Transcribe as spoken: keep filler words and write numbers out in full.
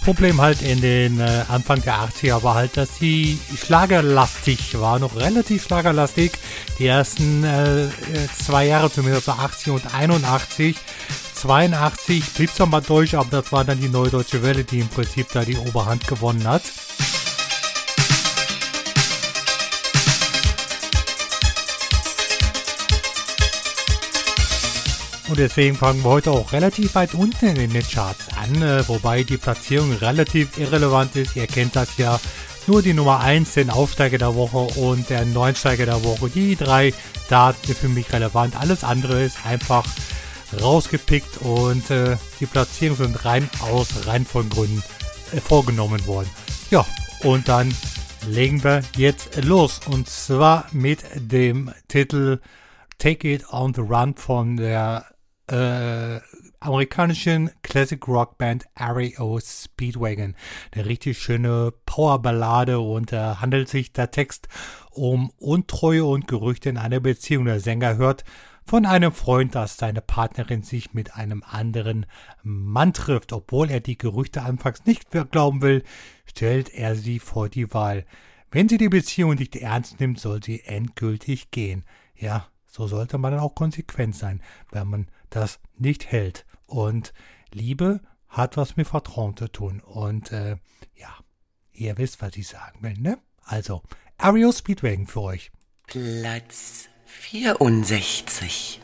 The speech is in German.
Problem halt in den äh, Anfang der achtziger war halt, dass sie schlagerlastig war, noch relativ schlagerlastig. Die ersten äh, zwei Jahre zumindest, also achtzig und einundachtzig. zweiundachtzig blieb es nochmal durch, aber das war dann die Neue Deutsche Welle, die im Prinzip da die Oberhand gewonnen hat. Und deswegen fangen wir heute auch relativ weit unten in den Charts an, äh, wobei die Platzierung relativ irrelevant ist. Ihr kennt das ja, nur die Nummer eins, den Aufsteiger der Woche und der Neunsteiger der Woche. Die drei Daten sind für mich relevant. Alles andere ist einfach rausgepickt und äh, die Platzierungen sind rein aus Reihenfolgengründen äh, vorgenommen worden. Ja, und dann legen wir jetzt los. Und zwar mit dem Titel Take It on the Run von der äh, amerikanischen Classic Rock Band R E O Speedwagon. Eine richtig schöne Powerballade und äh, handelt sich der Text um Untreue und Gerüchte in einer Beziehung. Der Sänger hört von einem Freund, dass seine Partnerin sich mit einem anderen Mann trifft. Obwohl er die Gerüchte anfangs nicht glauben will, stellt er sie vor die Wahl. Wenn sie die Beziehung nicht ernst nimmt, soll sie endgültig gehen. Ja, so sollte man dann auch konsequent sein, wenn man das nicht hält. Und Liebe hat was mit Vertrauen zu tun. Und äh, ja, ihr wisst, was ich sagen will, ne? Also, R E O Speedwagon für euch. Platz vierundsechzig.